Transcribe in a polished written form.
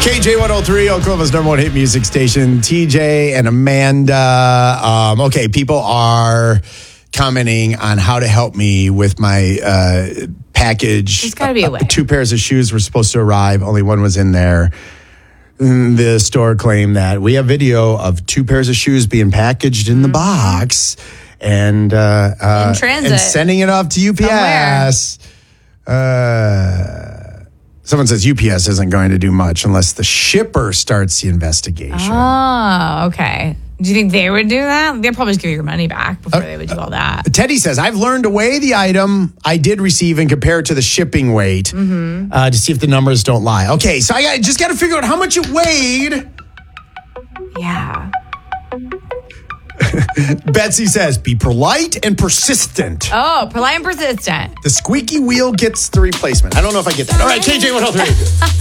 KJ103, Oklahoma's number one hit music station. TJ and Amanda. Okay, people are commenting on how to help me with my package. There's got to be a way. 2 pairs of shoes were supposed to arrive. Only one was in there. The store claimed that we have video of 2 pairs of shoes being packaged in the box and in transit and sending it off to UPS. Someone says UPS isn't going to do much unless the shipper starts the investigation. Oh, okay. Do you think they would do that? They'll probably just give you your money back before they would do all that. Teddy says, I've learned to weigh the item I did receive and compare it to the shipping weight to see if the numbers don't lie. Okay, so I just got to figure out how much it weighed. Yeah. Betsy says, be polite and persistent. Oh, polite and persistent. The squeaky wheel gets the replacement. I don't know if I get that. All right, KJ103.